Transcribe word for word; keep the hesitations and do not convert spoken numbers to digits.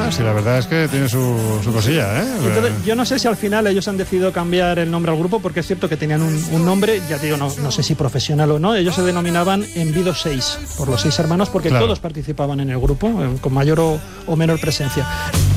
¿eh? Sí, la verdad es que tiene su, su cosilla, ¿eh? Entonces, yo no sé si al final ellos han decidido cambiar el nombre al grupo, porque es cierto que tenían un, un nombre, ya digo, no, no sé si profesional o no, ellos se denominaban Envido seis, por los seis hermanos, porque claro, todos participaban en el grupo, eh, con mayor o, o menor presencia.